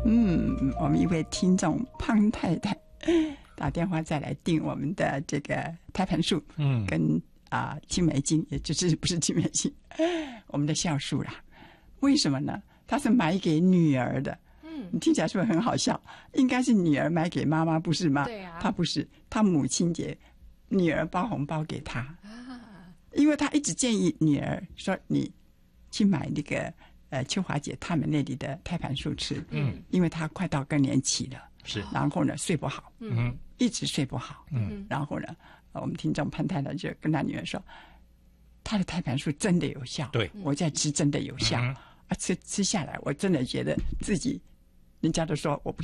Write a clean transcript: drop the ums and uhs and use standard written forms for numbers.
我们一位听众胖太太打电话再来订我们的这个胎盘素，跟青梅精，也就是不是青梅精，我们的酵素啦。为什么呢？他是买给女儿的。你听起来是不是很好笑？应该是女儿买给妈妈，不是吗？ 对啊， 他不是，他母亲节女儿包红包给他，因为他一直建议女儿说你去买那个秋华姐他们那里的胎盘素吃，因为她快到更年期了， 是， 然后呢睡不好，一直睡不好，然后呢，我们听众潘太太就跟他女儿说，她的胎盘素真的有效， 对， 我在吃真的有效，吃下来我真的觉得自己，人家都说我不